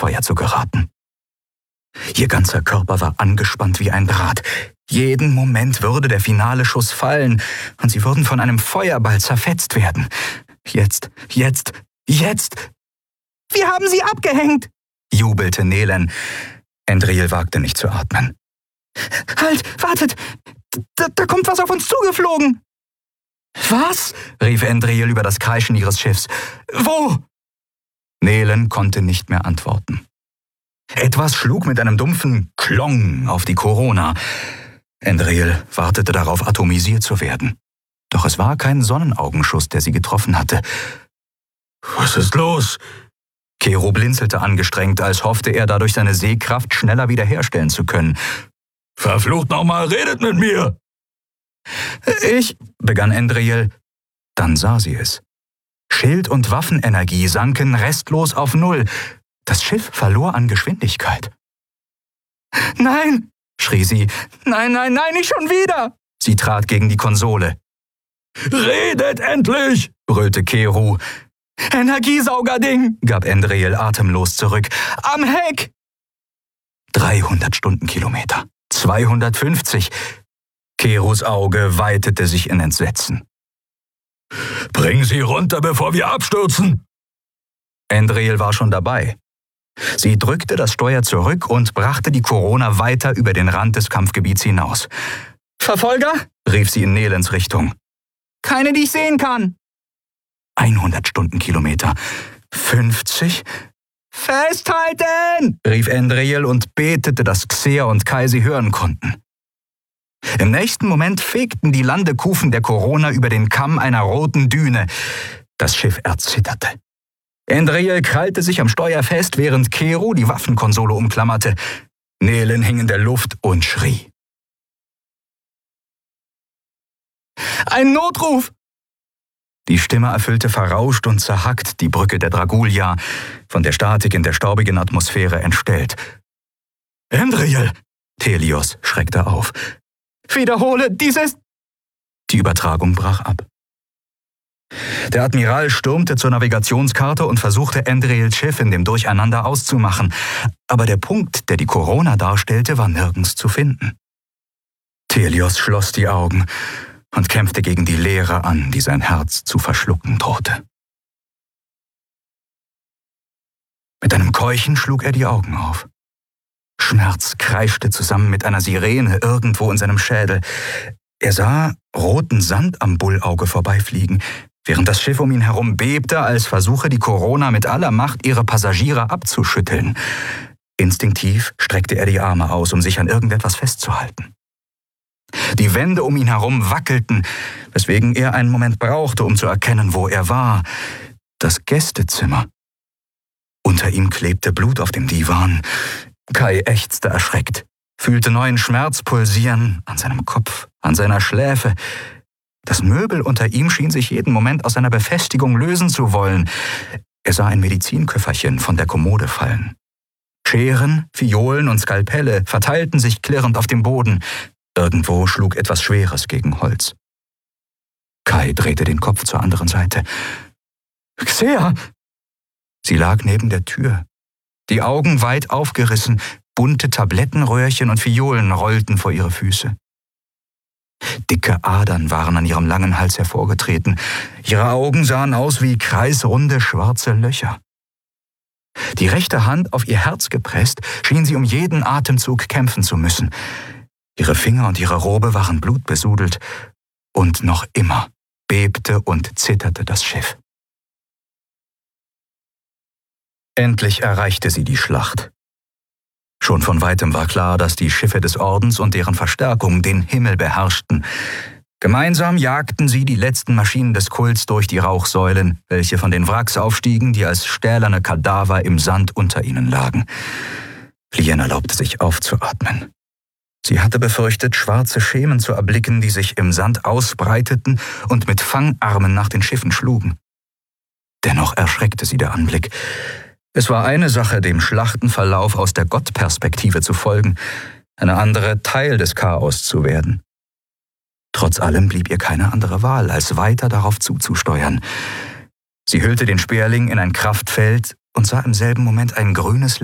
Feuer zu geraten. Ihr ganzer Körper war angespannt wie ein Draht. Jeden Moment würde der finale Schuss fallen und sie würden von einem Feuerball zerfetzt werden. Jetzt! Wir haben sie abgehängt, jubelte Nelen. Endril wagte nicht zu atmen. Halt, wartet! Da kommt was auf uns zugeflogen! Was? Rief Endril über das Kreischen ihres Schiffs. Wo? Nelen konnte nicht mehr antworten. Etwas schlug mit einem dumpfen Klong auf die Corona. Endril wartete darauf, atomisiert zu werden. Doch es war kein Sonnenaugenschuss, der sie getroffen hatte. Was ist los? Kero blinzelte angestrengt, als hoffte er dadurch seine Sehkraft schneller wiederherstellen zu können. Verflucht nochmal, redet mit mir! Begann Endril. Dann sah sie es. Schild- und Waffenenergie sanken restlos auf Null. Das Schiff verlor an Geschwindigkeit. Nein, schrie sie. Nein, nicht schon wieder! Sie trat gegen die Konsole. Redet endlich! Brüllte Kero. Energiesaugerding, gab Endril atemlos zurück. Am Heck! 300 Stundenkilometer. 250. Keros Auge weitete sich in Entsetzen. Bring sie runter, bevor wir abstürzen! Endril war schon dabei. Sie drückte das Steuer zurück und brachte die Corona weiter über den Rand des Kampfgebiets hinaus. Verfolger? Rief sie in Nelens Richtung. Keine, die ich sehen kann. 100 Stundenkilometer. 50? Festhalten! Rief Endril und betete, dass Xer und Kai sie hören konnten. Im nächsten Moment fegten die Landekufen der Corona über den Kamm einer roten Düne. Das Schiff erzitterte. Endril krallte sich am Steuer fest, während Kero die Waffenkonsole umklammerte. Nelen hing in der Luft und schrie. Ein Notruf! Die Stimme erfüllte verrauscht und zerhackt die Brücke der Dragulia, von der Statik in der staubigen Atmosphäre entstellt. Endril! Telios schreckte auf. Wiederhole, dieses... Die Übertragung brach ab. Der Admiral stürmte zur Navigationskarte und versuchte, Endrils Schiff in dem Durcheinander auszumachen. Aber der Punkt, der die Corona darstellte, war nirgends zu finden. Telios schloss die Augen und kämpfte gegen die Leere an, die sein Herz zu verschlucken drohte. Mit einem Keuchen schlug er die Augen auf. Schmerz kreischte zusammen mit einer Sirene irgendwo in seinem Schädel. Er sah roten Sand am Bullauge vorbeifliegen, während das Schiff um ihn herum bebte, als versuche die Corona mit aller Macht ihre Passagiere abzuschütteln. Instinktiv streckte er die Arme aus, um sich an irgendetwas festzuhalten. Die Wände um ihn herum wackelten, weswegen er einen Moment brauchte, um zu erkennen, wo er war. Das Gästezimmer. Unter ihm klebte Blut auf dem Divan. Kai ächzte erschreckt, fühlte neuen Schmerz pulsieren an seinem Kopf, an seiner Schläfe. Das Möbel unter ihm schien sich jeden Moment aus seiner Befestigung lösen zu wollen. Er sah ein Medizinköfferchen von der Kommode fallen. Scheren, Fiolen und Skalpelle verteilten sich klirrend auf dem Boden. Irgendwo schlug etwas Schweres gegen Holz. Kai drehte den Kopf zur anderen Seite. Xer! Sie lag neben der Tür. Die Augen weit aufgerissen, bunte Tablettenröhrchen und Fiolen rollten vor ihre Füße. Dicke Adern waren an ihrem langen Hals hervorgetreten. Ihre Augen sahen aus wie kreisrunde schwarze Löcher. Die rechte Hand auf ihr Herz gepresst, schien sie um jeden Atemzug kämpfen zu müssen. Ihre Finger und ihre Robe waren blutbesudelt. Und noch immer bebte und zitterte das Schiff. Endlich erreichte sie die Schlacht. Schon von weitem war klar, dass die Schiffe des Ordens und deren Verstärkung den Himmel beherrschten. Gemeinsam jagten sie die letzten Maschinen des Kults durch die Rauchsäulen, welche von den Wracks aufstiegen, die als stählerne Kadaver im Sand unter ihnen lagen. Lien erlaubte sich aufzuatmen. Sie hatte befürchtet, schwarze Schemen zu erblicken, die sich im Sand ausbreiteten und mit Fangarmen nach den Schiffen schlugen. Dennoch erschreckte sie der Anblick. Es war eine Sache, dem Schlachtenverlauf aus der Gottperspektive zu folgen, eine andere, Teil des Chaos zu werden. Trotz allem blieb ihr keine andere Wahl, als weiter darauf zuzusteuern. Sie hüllte den Sperling in ein Kraftfeld und sah im selben Moment ein grünes